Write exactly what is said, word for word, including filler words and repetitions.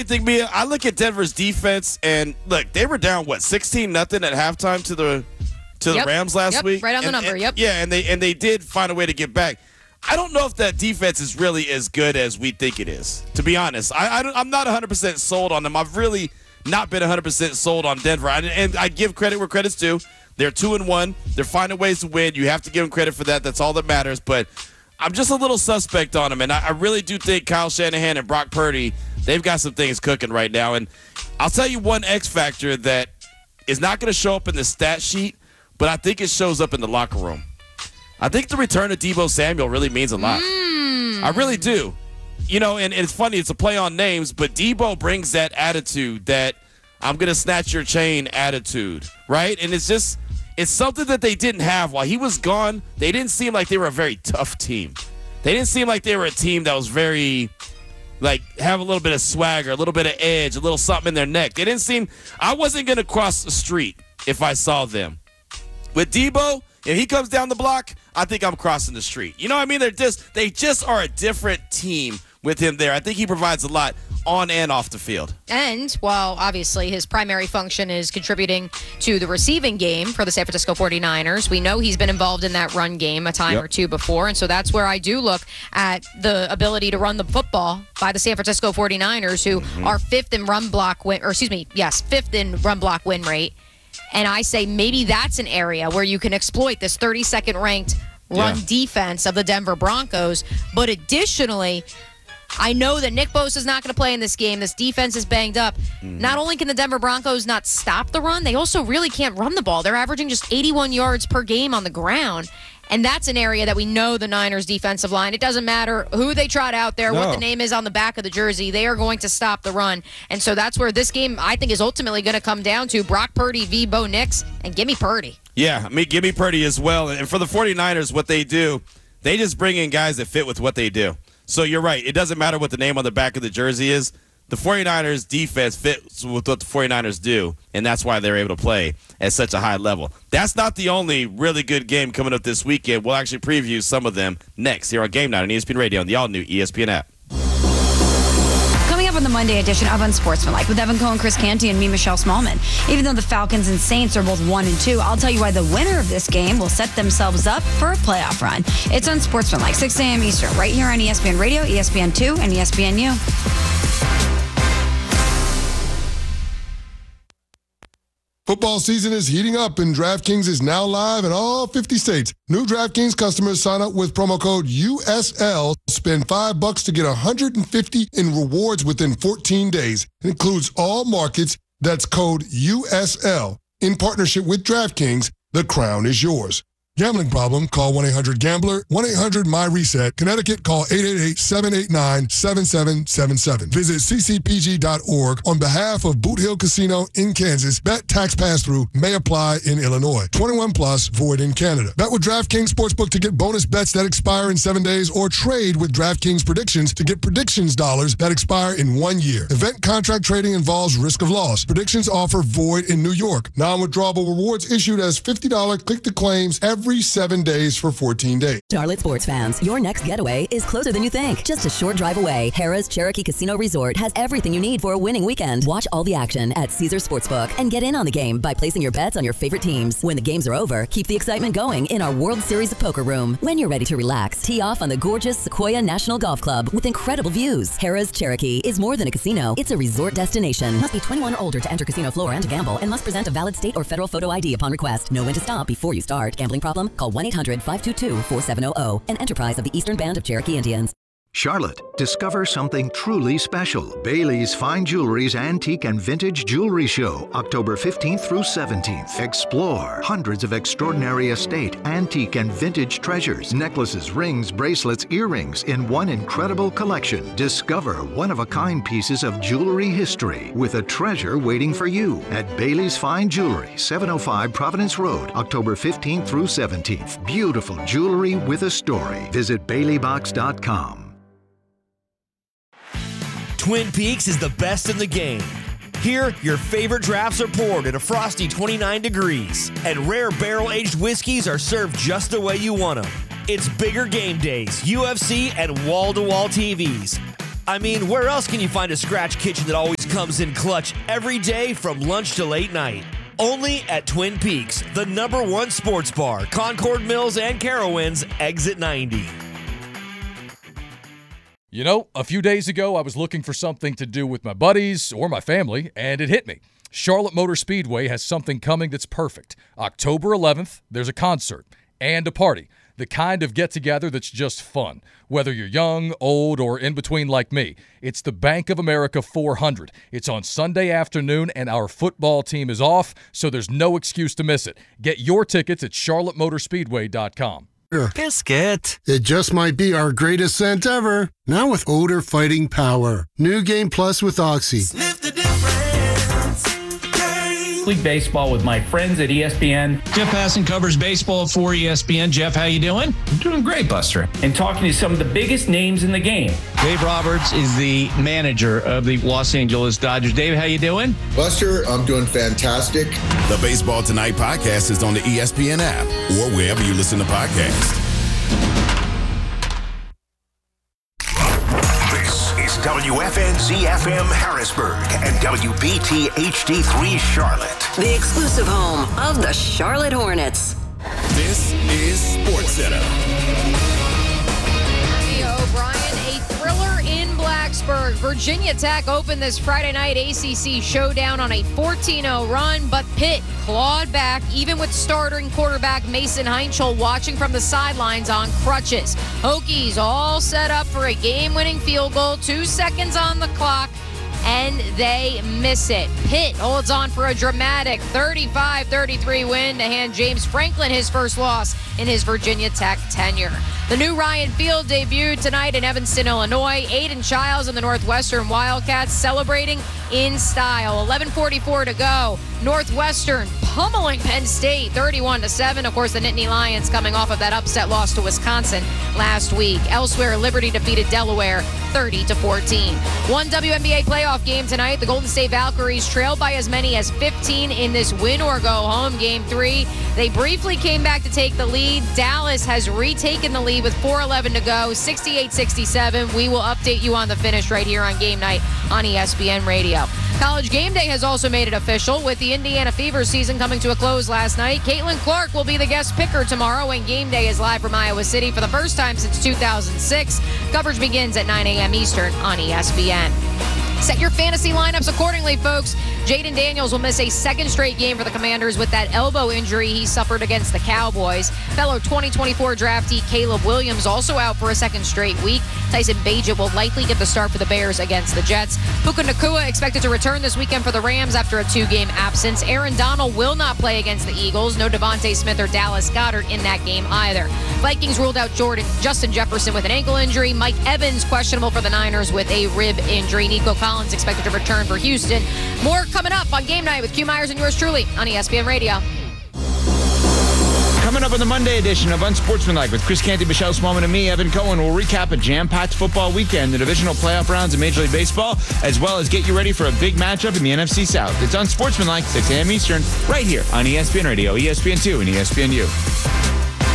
thing, Mia? I look at Denver's defense, and look, they were down what sixteen nothing at halftime to the to yep. the Rams last yep. week. Right on the and, number. and, yep. Yeah, and they and they did find a way to get back. I don't know if that defense is really as good as we think it is. To be honest, I, I I'm not one hundred percent sold on them. I've really not been one hundred percent sold on Denver, I, and I give credit where credit's due. They're two and one. They're finding ways to win. You have to give them credit for that. That's all that matters. But I'm just a little suspect on them, and I, I really do think Kyle Shanahan and Brock Purdy, they've got some things cooking right now. And I'll tell you one X factor that is not going to show up in the stat sheet, but I think it shows up in the locker room. I think the return of Deebo Samuel really means a lot. Mm. I really do. You know, and, and it's funny, it's a play on names, but Deebo brings that attitude, that I'm going to snatch your chain attitude, right? And it's just, it's something that they didn't have. While he was gone, they didn't seem like they were a very tough team. They didn't seem like they were a team that was very, like, have a little bit of swagger, a little bit of edge, a little something in their neck. They didn't seem, I wasn't going to cross the street if I saw them. With Deebo, if he comes down the block, I think I'm crossing the street. You know what I mean? They're just, they just are a different team with him there. I think he provides a lot on and off the field. And while obviously his primary function is contributing to the receiving game for the San Francisco forty-niners, we know he's been involved in that run game a time yep. or two before. And so that's where I do look at the ability to run the football by the San Francisco forty-niners, who mm-hmm. are fifth in run block win, or excuse me, yes, fifth in run block win rate. And I say maybe that's an area where you can exploit this thirty-second ranked run yeah. defense of the Denver Broncos. But additionally, I know that Nick Bosa is not going to play in this game. This defense is banged up. Mm-hmm. Not only can the Denver Broncos not stop the run, they also really can't run the ball. They're averaging just eighty-one yards per game on the ground. And that's an area that we know the Niners defensive line, it doesn't matter who they trot out there, no. what the name is on the back of the jersey, they are going to stop the run. And so that's where this game, I think, is ultimately going to come down to Brock Purdy v. Bo Nix, and give me Purdy. Yeah, I mean, give me Purdy as well. And for the forty-niners, what they do, they just bring in guys that fit with what they do. So you're right. It doesn't matter what the name on the back of the jersey is. The forty-niners defense fits with what the forty-niners do, and that's why they're able to play at such a high level. That's not the only really good game coming up this weekend. We'll actually preview some of them next here on Game Night on E S P N Radio and the all-new E S P N app. Coming up on the Monday edition of Unsportsmanlike with Evan Cohen, Chris Canty, and me, Michelle Smallman. Even though the Falcons and Saints are both one and two, I'll tell you why the winner of this game will set themselves up for a playoff run. It's Unsportsmanlike, six a.m. Eastern, right here on E S P N Radio, E S P N two, and E S P N U. Football season is heating up, and DraftKings is now live in all fifty states. New DraftKings customers sign up with promo code U S L, spend five bucks to get one hundred fifty in rewards within fourteen days. It includes all markets. That's code U S L. In partnership with DraftKings, the crown is yours. Gambling problem? Call one eight hundred gambler, one eight hundred M Y reset. Connecticut, call eight eight eight, seven eight nine, seven seven seven seven. Visit c c p g dot org on behalf of Boot Hill Casino in Kansas. Bet tax pass-through may apply in Illinois. twenty-one plus, void in Canada. Bet with DraftKings Sportsbook to get bonus bets that expire in seven days, or trade with DraftKings Predictions to get predictions dollars that expire in one year. Event contract trading involves risk of loss. Predictions offer void in New York. Non-withdrawable rewards issued as fifty dollars click-to-claims every Every seven days for fourteen days. Charlotte sports fans, your next getaway is closer than you think. Just a short drive away, Harrah's Cherokee Casino Resort has everything you need for a winning weekend. Watch all the action at Caesars Sportsbook and get in on the game by placing your bets on your favorite teams. When the games are over, keep the excitement going in our World Series of Poker room. When you're ready to relax, tee off on the gorgeous Sequoia National Golf Club with incredible views. Harrah's Cherokee is more than a casino, it's a resort destination. Must be twenty-one or older to enter casino floor and to gamble, and must present a valid state or federal photo I D upon request. Know when to stop before you start. Gambling problem? Call one eight hundred, five two two, four seven zero zero. An enterprise of the Eastern Band of Cherokee Indians. Charlotte, discover something truly special. Bailey's Fine Jewelry's Antique and Vintage Jewelry Show, October fifteenth through seventeenth. Explore hundreds of extraordinary estate, antique, and vintage treasures, necklaces, rings, bracelets, earrings in one incredible collection. Discover one-of-a-kind pieces of jewelry history with a treasure waiting for you at Bailey's Fine Jewelry, seven oh five Providence Road, October fifteenth through seventeenth. Beautiful jewelry with a story. Visit Bailey Box dot com. Twin Peaks is the best in the game. Here, your favorite drafts are poured at a frosty twenty-nine degrees, and rare barrel-aged whiskeys are served just the way you want them. It's bigger game days, U F C, and wall-to-wall T Vs. I mean, where else can you find a scratch kitchen that always comes in clutch every day from lunch to late night. Only at Twin Peaks, the number one sports bar, Concord Mills and Carowinds, exit ninety. You know, a few days ago, I was looking for something to do with my buddies or my family, and it hit me. Charlotte Motor Speedway has something coming that's perfect. October eleventh, there's a concert and a party. The kind of get-together that's just fun. Whether you're young, old, or in between like me, it's the Bank of America four hundred. It's on Sunday afternoon, and our football team is off, so there's no excuse to miss it. Get your tickets at charlotte motor speedway dot com. Biscuit. It just might be our greatest scent ever. Now with odor fighting power. New Game Plus with Oxy. Sniff the difference. League baseball with my friends at E S P N. Jeff Passan covers baseball for E S P N. Jeff, how you doing? I'm doing great, Buster. And talking to some of the biggest names in the game. Dave Roberts is the manager of the Los Angeles Dodgers. Dave, how you doing? Buster, I'm doing fantastic. The Baseball Tonight podcast is on the E S P N app or wherever you listen to podcasts. W F N Z F M Harrisburg and W B T H D three Charlotte. The exclusive home of the Charlotte Hornets. This is SportsCenter. O'Brien, a thriller in Blacksburg. Virginia Tech opened this Friday night A C C showdown on a fourteen oh run, but Pitt clawed back, even with starting quarterback Mason Heinschel watching from the sidelines on crutches. Hokies all set up for a game-winning field goal, two seconds on the clock, and they miss it. Pitt holds on for a dramatic thirty-five thirty-three win to hand James Franklin his first loss in his Virginia Tech tenure. The new Ryan Field debuted tonight in Evanston, Illinois. Aiden Childs and the Northwestern Wildcats celebrating in style. eleven forty-four to go. Northwestern pummeling Penn State thirty-one to seven. Of course, the Nittany Lions coming off of that upset loss to Wisconsin last week. Elsewhere, Liberty defeated Delaware thirty to fourteen. One W N B A playoff game tonight. The Golden State Valkyries trailed by as many as fifteen in this win or go home game three. They briefly came back to take the lead. Dallas has retaken the lead with four eleven to go, sixty-eight sixty-seven. We will update you on the finish right here on Game Night on E S P N Radio. College Game Day has also made it official with the Indiana Fever season coming to a close last night. Caitlin Clark will be the guest picker tomorrow when Game Day is live from Iowa City for the first time since two thousand six. Coverage begins at nine a.m. Eastern on E S P N. Set your fantasy lineups accordingly, folks. Jaden Daniels will miss a second straight game for the Commanders with that elbow injury he suffered against the Cowboys. Fellow twenty twenty-four draftee Caleb Williams also out for a second straight week. Tyson Bagent will likely get the start for the Bears against the Jets. Puka Nacua expected to return this weekend for the Rams after a two-game absence. Aaron Donald will not play against the Eagles. No Devontae Smith or Dallas Goedert in that game either. Vikings ruled out Jordan Justin Jefferson with an ankle injury. Mike Evans questionable for the Niners with a rib injury. Nico Collins expected to return for Houston. More coming up on Game Night with Q Myers and yours truly on E S P N Radio. Coming up on the Monday edition of Unsportsmanlike with Chris Canty, Michelle Smallman, and me, Evan Cohen, we'll recap a jam-packed football weekend, the divisional playoff rounds in Major League Baseball, as well as get you ready for a big matchup in the N F C South. It's Unsportsmanlike, six a.m. Eastern, right here on E S P N Radio, E S P N two, and E S P N U.